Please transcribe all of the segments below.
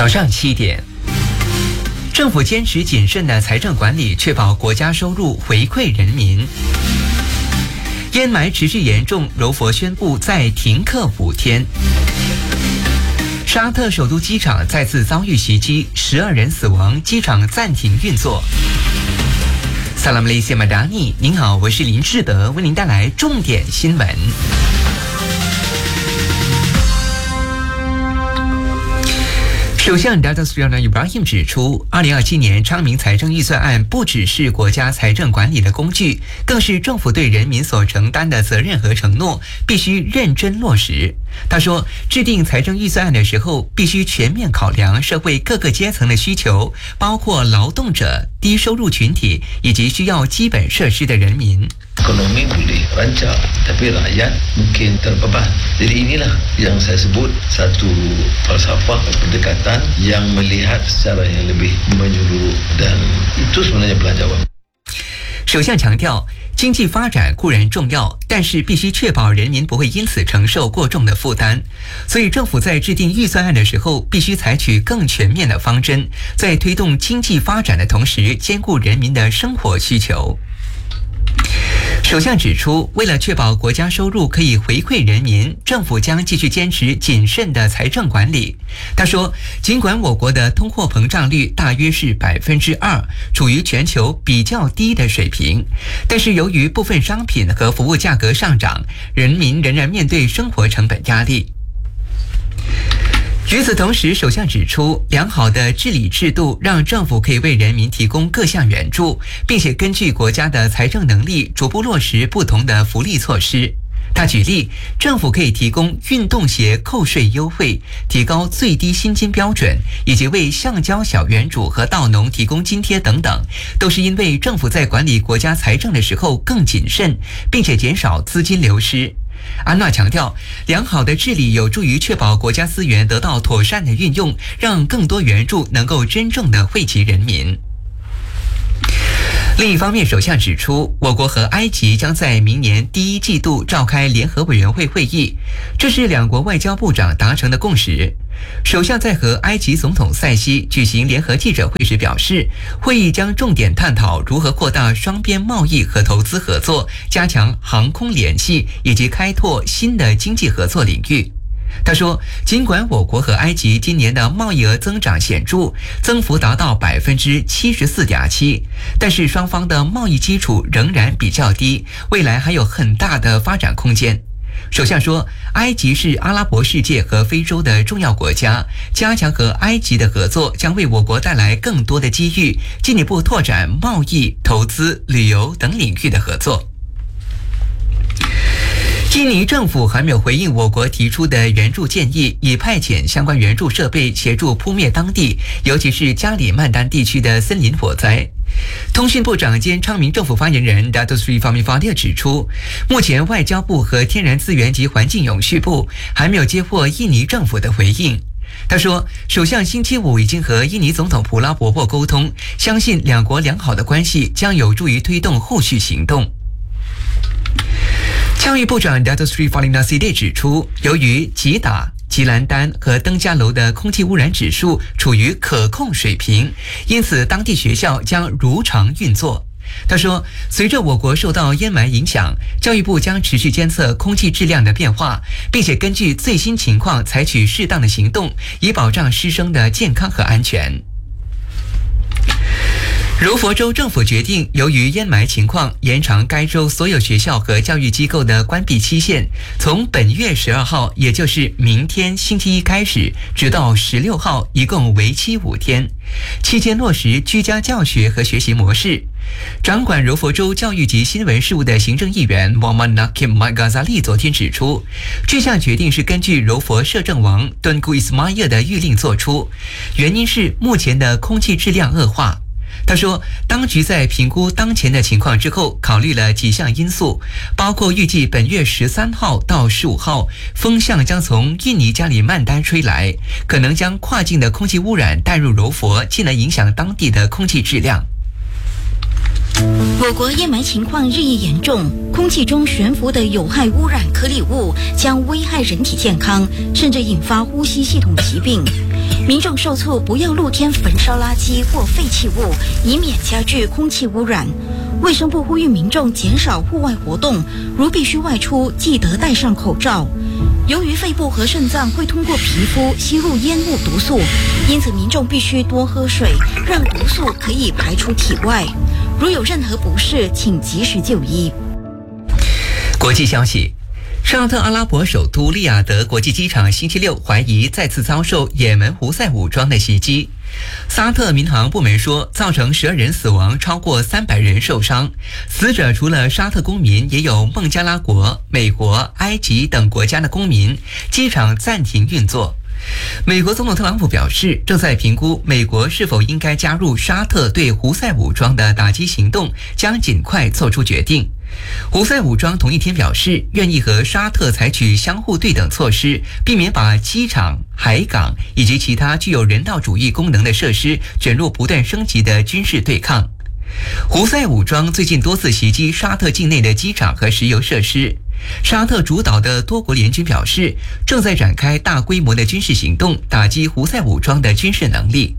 早上7点，政府坚持谨慎的财政管理，确保国家收入回馈人民。烟霾持续严重，柔佛宣布再停课5天。沙特首都机场再次遭遇袭击，12人死亡，机场暂停运作。萨拉姆雷西马达尼，您好，我是林志德，为您带来重点新闻。首相 Datuk Seri Anwar Ibrahim 指出，2027年昌明财政预算案不只是国家财政管理的工具，更是政府对人民所承担的责任和承诺，必须认真落实。他说，制定财政预算案的时候，必须全面考量社会各个阶层的需求，包括劳动者、低收入群体以及需要基本设施的人民。 Ekonomi boleh rancak, tapi rakyat mungkin terbeban. Jadi inilah yang saya sebut satu falsafah pendekatan yang melihat secara yang lebih menyeluruh dan itu sebenarnya belanjawan. 首相强调，经济发展固然重要，但是必须确保人民不会因此承受过重的负担。所以政府在制定预算案的时候，必须采取更全面的方针，在推动经济发展的同时，兼顾人民的生活需求。首相指出，为了确保国家收入可以回馈人民，政府将继续坚持谨慎的财政管理。他说，尽管我国的通货膨胀率大约是2%，处于全球比较低的水平，但是由于部分商品和服务价格上涨，人民仍然面对生活成本压力。与此同时，首相指出，良好的治理制度让政府可以为人民提供各项援助，并且根据国家的财政能力逐步落实不同的福利措施。他举例，政府可以提供运动鞋扣税优惠，提高最低薪金标准，以及为橡胶小园主和稻农提供津贴等等，都是因为政府在管理国家财政的时候更谨慎，并且减少资金流失。安娜强调，良好的治理有助于确保国家资源得到妥善的运用，让更多援助能够真正的惠及人民。另一方面，首相指出，我国和埃及将在明年第1季度召开联合委员会会议，这是两国外交部长达成的共识。首相在和埃及总统塞西举行联合记者会时表示，会议将重点探讨如何扩大双边贸易和投资合作，加强航空联系以及开拓新的经济合作领域。他说，尽管我国和埃及今年的贸易额增长显著，增幅达到74.7%，但是双方的贸易基础仍然比较低，未来还有很大的发展空间。首相说，埃及是阿拉伯世界和非洲的重要国家，加强和埃及的合作将为我国带来更多的机遇，进一步拓展贸易、投资、旅游等领域的合作。印尼政府还没有回应我国提出的援助建议，以派遣相关援助设备协助扑灭当地，尤其是加里曼丹地区的森林火灾。通讯部长兼昌明政府发言人 Datuk Seri Fahmi Fadzil 指出，目前外交部和天然资源及环境永续部还没有接获印尼政府的回应。他说，首相星期5已经和印尼总统普拉博沃沟通，相信两国良好的关系将有助于推动后续行动。教育部长 Datuk Seri Fadlina Siddiq 指出，由于吉打、吉兰丹和登嘉楼的空气污染指数处于可控水平，因此当地学校将如常运作。他说，随着我国受到烟霾影响，教育部将持续监测空气质量的变化，并且根据最新情况采取适当的行动，以保障师生的健康和安全。柔佛州政府决定，由于烟霾情况，延长该州所有学校和教育机构的关闭期限，从本月12号，也就是明天星期1开始，直到16号，一共为期5天。期间落实居家教学和学习模式。掌管柔佛州教育及新闻事务的行政议员 Muhammad Nakim Mat Ghazali 昨天指出，这项决定是根据柔佛摄政王 Tunku Ismail 的谕令做出，原因是目前的空气质量恶化。他说，当局在评估当前的情况之后，考虑了几项因素，包括预计本月13号到15号，风向将从印尼加里曼丹吹来，可能将跨境的空气污染带入柔佛，进而影响当地的空气质量。 我国烟霾情况日益严重，空气中悬浮的有害污染颗粒物将危害人体健康，甚至引发呼吸系统疾病。民众受促不要露天焚烧垃圾或废弃物，以免加剧空气污染。卫生部呼吁民众减少户外活动，如必须外出，记得戴上口罩。由于肺部和肾脏会通过皮肤吸入烟雾毒素，因此民众必须多喝水，让毒素可以排出体外。如有任何不适，请及时就医。 国际消息。沙特阿拉伯首都利雅得国际机场星期六怀疑再次遭受也门胡塞武装的袭击。沙特民航部门说，造成12人死亡，超过300人受伤。死者除了沙特公民，也有孟加拉国、美国、埃及等国家的公民。机场暂停运作。美国总统特朗普表示，正在评估美国是否应该加入沙特对胡塞武装的打击行动，将尽快做出决定。胡塞武装同一天表示，愿意和沙特采取相互对等措施，避免把机场、海港以及其他具有人道主义功能的设施卷入不断升级的军事对抗。胡塞武装最近多次袭击沙特境内的机场和石油设施。沙特主导的多国联军表示，正在展开大规模的军事行动，打击胡塞武装的军事能力。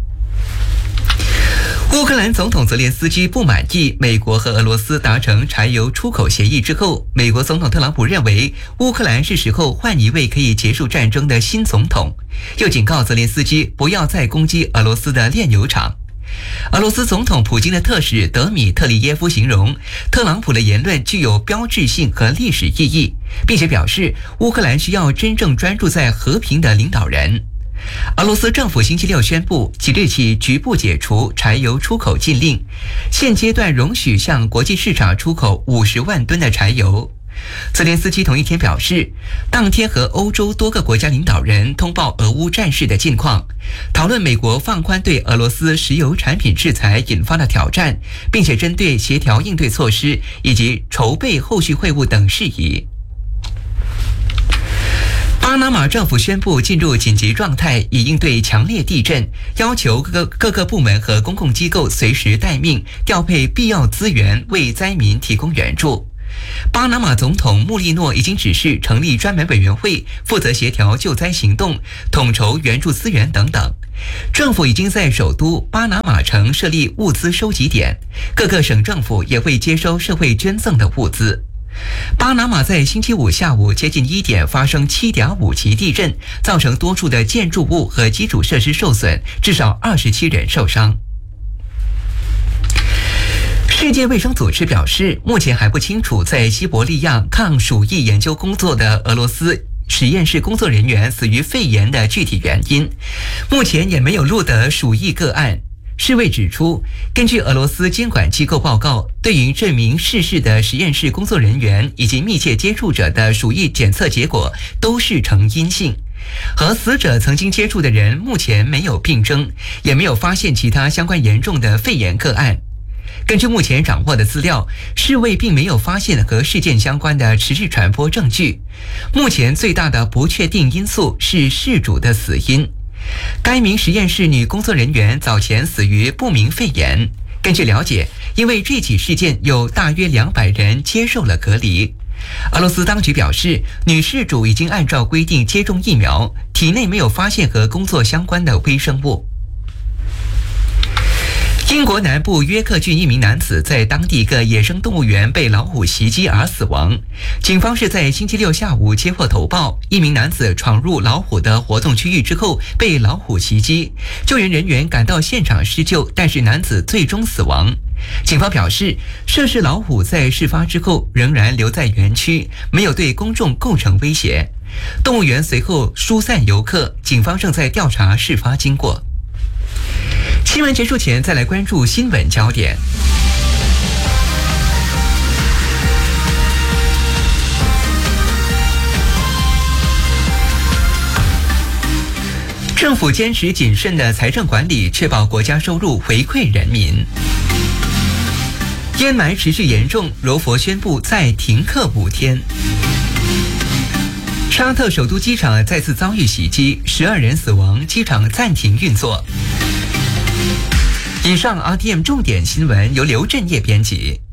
乌克兰总统泽连斯基不满意美国和俄罗斯达成柴油出口协议之后，美国总统特朗普认为乌克兰是时候换一位可以结束战争的新总统，又警告泽连斯基不要再攻击俄罗斯的炼油厂。俄罗斯总统普京的特使德米特里耶夫形容特朗普的言论具有标志性和历史意义，并且表示乌克兰需要真正专注在和平的领导人。俄罗斯政府星期六宣布，即日起局部解除柴油出口禁令，现阶段容许向国际市场出口50万吨的柴油。泽连斯基同一天表示，当天和欧洲多个国家领导人通报俄乌战事的近况，讨论美国放宽对俄罗斯石油产品制裁引发的挑战，并且针对协调应对措施以及筹备后续会晤等事宜。巴拿马政府宣布进入紧急状态，以应对强烈地震，要求各个部门和公共机构随时待命，调配必要资源，为灾民提供援助。巴拿马总统穆利诺已经指示成立专门委员会，负责协调救灾行动，统筹援助资源等等。政府已经在首都巴拿马城设立物资收集点，各个省政府也会接收社会捐赠的物资。巴拿马在星期五下午接近1点发生7.5级地震，造成多处的建筑物和基础设施受损，至少27人受伤。世界卫生组织表示，目前还不清楚在西伯利亚抗鼠疫研究工作的俄罗斯实验室工作人员死于肺炎的具体原因，目前也没有录得鼠疫个案。世卫指出，根据俄罗斯监管机构报告，对于这名逝世的实验室工作人员以及密切接触者的鼠疫检测结果都是呈阴性，和死者曾经接触的人目前没有病征，也没有发现其他相关严重的肺炎个案。根据目前掌握的资料，世卫并没有发现和事件相关的持续传播证据。目前最大的不确定因素是事主的死因。该名实验室女工作人员早前死于不明肺炎。根据了解，因为这起事件有大约200人接受了隔离。俄罗斯当局表示，女事主已经按照规定接种疫苗，体内没有发现和工作相关的微生物。英国南部约克郡一名男子在当地一个野生动物园被老虎袭击而死亡。警方是在星期六下午接获投报，一名男子闯入老虎的活动区域之后被老虎袭击，救援人员赶到现场施救，但是男子最终死亡。警方表示，涉事老虎在事发之后仍然留在园区，没有对公众构成威胁。动物园随后疏散游客，警方正在调查事发经过。新闻结束前，再来关注新闻焦点。政府坚持谨慎的财政管理，确保国家收入回馈人民。烟霾持续严重，柔佛宣布再停课5天。沙特首都机场再次遭遇袭击，12人死亡，机场暂停运作。 以上 RTM 重点新闻由刘振业编辑。